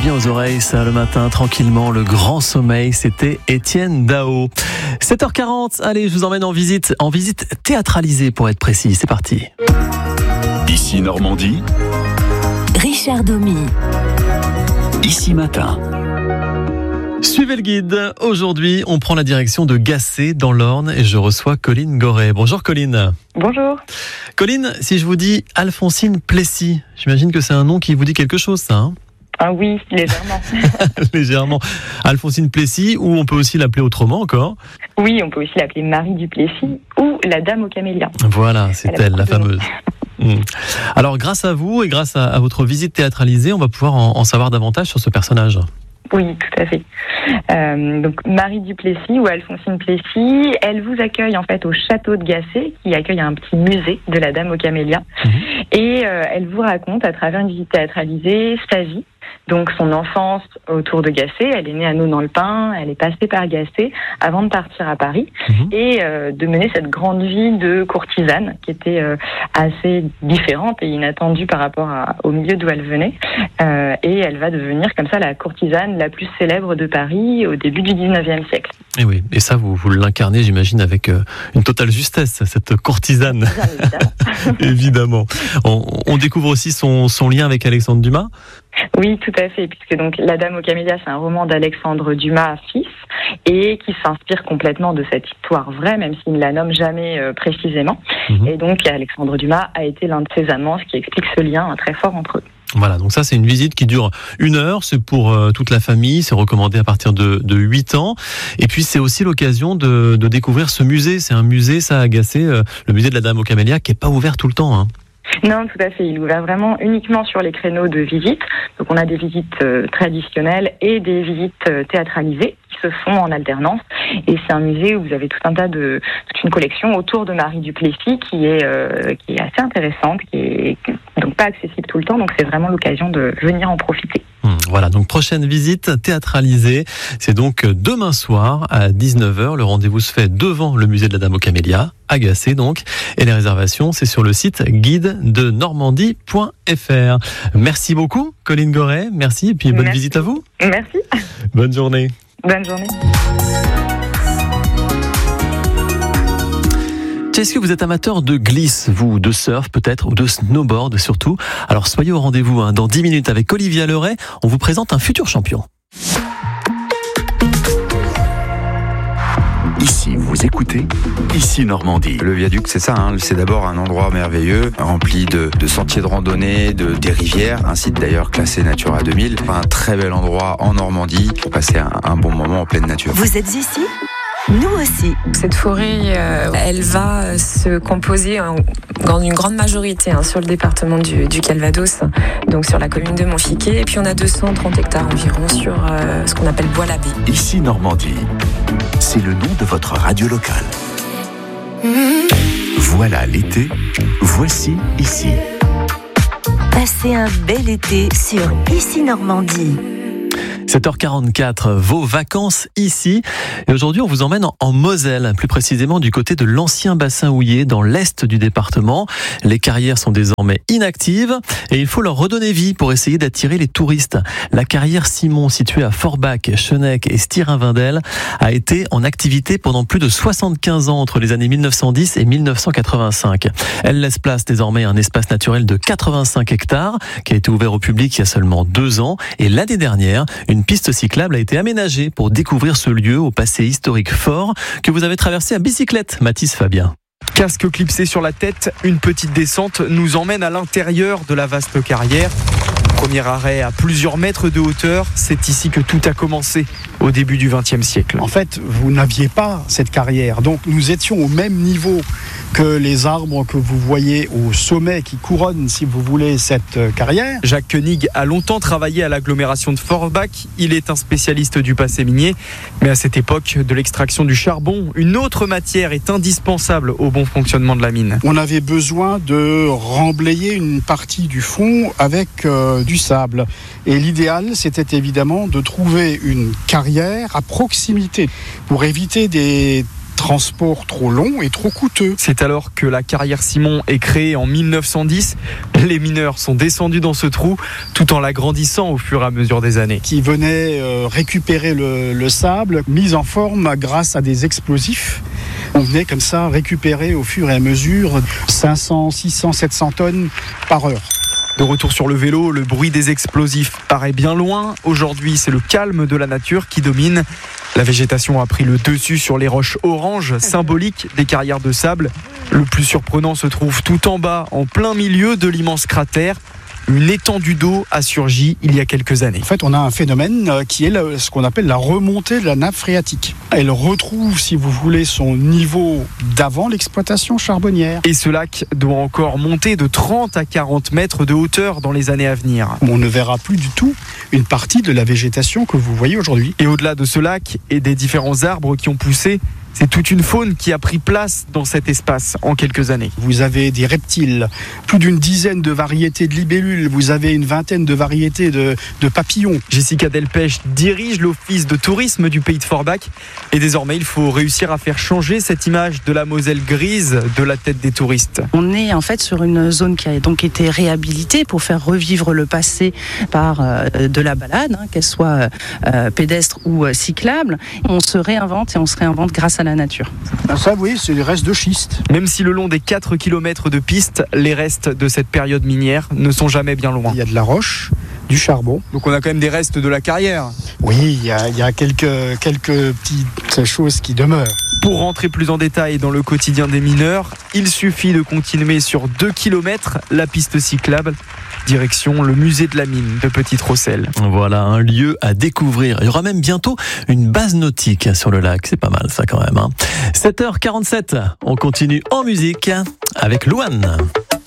bien aux oreilles, ça, le matin, tranquillement, le grand sommeil, c'était Étienne Dao. 7h40, allez, je vous emmène en visite théâtralisée pour être précis, c'est parti. Ici Normandie, Richard Domy. Ici Matin. Suivez le guide. Aujourd'hui, on prend la direction de Gacé, dans l'Orne, et je reçois Colline Goret. Bonjour Colline. Bonjour. Colline, si je vous dis Alphonsine Plessis, j'imagine que c'est un nom qui vous dit quelque chose, ça, hein? Ah oui, légèrement. Légèrement. Alphonsine Plessis, ou on peut aussi l'appeler autrement encore. Oui, on peut aussi l'appeler Marie du Plessis ou la Dame aux Camélias. Voilà, c'est elle, la fameuse. Alors, grâce à vous et grâce à votre visite théâtralisée, on va pouvoir en savoir davantage sur ce personnage. Oui, tout à fait. Donc Marie du Plessis ou Alphonsine Plessis, elle vous accueille en fait au château de Gacé, qui accueille un petit musée de la Dame aux Camélias. Et elle vous raconte à travers une visite théâtralisée sa vie. Donc son enfance autour de Gacé, elle est née à Naux-dans-le-Pin, elle est passée par Gacé avant de partir à Paris et de mener cette grande vie de courtisane qui était assez différente et inattendue par rapport au milieu d'où elle venait. Et elle va devenir comme ça la courtisane la plus célèbre de Paris au début du 19e siècle. Et oui, et ça vous l'incarnez, j'imagine, avec une totale justesse, cette courtisane. Évidemment. On découvre aussi son lien avec Alexandre Dumas. Oui, tout à fait, puisque donc La Dame aux Camélias, c'est un roman d'Alexandre Dumas, fils, et qui s'inspire complètement de cette histoire vraie, même s'il ne la nomme jamais précisément. Et donc, Alexandre Dumas a été l'un de ses amants, ce qui explique ce lien très fort entre eux. Voilà, donc ça c'est une visite qui dure 1 heure, c'est pour toute la famille, c'est recommandé à partir de 8 ans. Et puis c'est aussi l'occasion de découvrir ce musée, c'est un musée, ça a Gacé, le musée de la Dame aux Camélias, qui n'est pas ouvert tout le temps, hein. Non, tout à fait. Il est ouvert vraiment uniquement sur les créneaux de visite. Donc on a des visites traditionnelles et des visites théâtralisées qui se font en alternance. Et c'est un musée où vous avez toute une collection autour de Marie du Plessis qui est assez intéressante, qui est donc pas accessible tout le temps. Donc c'est vraiment l'occasion de venir en profiter. Voilà, donc prochaine visite théâtralisée, c'est donc demain soir à 19h. Le rendez-vous se fait devant le musée de la Dame aux Camélias, à Gacé donc. Et les réservations, c'est sur le site guide-de-normandie.fr. Merci beaucoup, Colline Goret. Merci, et puis bonne visite à vous. Merci. Bonne journée. Bonne journée. Est-ce que vous êtes amateur de glisse, vous, de surf peut-être, ou de snowboard surtout? Alors soyez au rendez-vous, dans 10 minutes avec Olivia Leray, on vous présente un futur champion. Ici vous écoutez, Ici Normandie. Le viaduc, c'est ça, c'est d'abord un endroit merveilleux, rempli de sentiers de randonnée, des rivières, un site d'ailleurs classé Natura 2000. Un très bel endroit en Normandie pour passer un bon moment en pleine nature. Vous êtes ici ? Nous aussi. Cette forêt, elle va se composer en une grande majorité sur le département du Calvados, donc sur la commune de Montfiquet. Et puis on a 230 hectares environ sur ce qu'on appelle Bois-l'Abbé. Ici Normandie, c'est le nom de votre radio locale. Voilà l'été, voici Ici. Passez un bel été sur Ici Normandie. 7h44, vos vacances ici. Et aujourd'hui, on vous emmène en Moselle, plus précisément du côté de l'ancien bassin houiller, dans l'est du département. Les carrières sont désormais inactives et il faut leur redonner vie pour essayer d'attirer les touristes. La carrière Simon, située à Forbach, Chenec et Stirin-Windel, a été en activité pendant plus de 75 ans entre les années 1910 et 1985. Elle laisse place désormais à un espace naturel de 85 hectares qui a été ouvert au public il y a seulement 2 ans. Et l'année dernière, une piste cyclable a été aménagée pour découvrir ce lieu au passé historique fort que vous avez traversé à bicyclette, Mathis Fabien. Casque clipsé sur la tête, une petite descente nous emmène à l'intérieur de la vaste carrière. Premier arrêt à plusieurs mètres de hauteur, c'est ici que tout a commencé au début du XXe siècle. En fait, vous n'aviez pas cette carrière, donc nous étions au même niveau que les arbres que vous voyez au sommet qui couronnent, si vous voulez, cette carrière. Jacques Koenig a longtemps travaillé à l'agglomération de Forbach. Il est un spécialiste du passé minier. Mais à cette époque de l'extraction du charbon, une autre matière est indispensable au bon fonctionnement de la mine. On avait besoin de remblayer une partie du fond avec du sable. Et l'idéal, c'était évidemment de trouver une carrière à proximité pour éviter des transport trop long et trop coûteux. C'est alors que la carrière Simon est créée en 1910. Les mineurs sont descendus dans ce trou tout en l'agrandissant au fur et à mesure des années. Qui venaient récupérer le sable, mis en forme grâce à des explosifs. On venait comme ça récupérer au fur et à mesure 500, 600, 700 tonnes par heure. De retour sur le vélo, le bruit des explosifs paraît bien loin. Aujourd'hui, c'est le calme de la nature qui domine. La végétation a pris le dessus sur les roches oranges, symboliques des carrières de sable. Le plus surprenant se trouve tout en bas, en plein milieu de l'immense cratère. Une étendue d'eau a surgi il y a quelques années. En fait, on a un phénomène qui est ce qu'on appelle la remontée de la nappe phréatique. Elle retrouve, si vous voulez, son niveau d'avant l'exploitation charbonnière. Et ce lac doit encore monter de 30 à 40 mètres de hauteur dans les années à venir. On ne verra plus du tout une partie de la végétation que vous voyez aujourd'hui. Et au-delà de ce lac et des différents arbres qui ont poussé, c'est toute une faune qui a pris place dans cet espace en quelques années. Vous avez des reptiles, plus d'une dizaine de variétés de libellules, vous avez une vingtaine de variétés de papillons. Jessica Delpech dirige l'office de tourisme du Pays de Forbach et désormais il faut réussir à faire changer cette image de la Moselle grise de la tête des touristes. On est en fait sur une zone qui a donc été réhabilitée pour faire revivre le passé par de la balade, qu'elle soit pédestre ou cyclable. On se réinvente et on se réinvente grâce à la nature. Ça, oui, c'est les restes de schiste. Même si le long des 4 km de piste, les restes de cette période minière ne sont jamais bien loin. Il y a de la roche, du charbon. Donc on a quand même des restes de la carrière. Oui, il y a quelques petites choses qui demeurent. Pour rentrer plus en détail dans le quotidien des mineurs, il suffit de continuer sur 2 km la piste cyclable. Direction le musée de la mine de Petite-Rosselle. Voilà un lieu à découvrir. Il y aura même bientôt une base nautique sur le lac. C'est pas mal ça quand même. 7h47, on continue en musique avec Louane.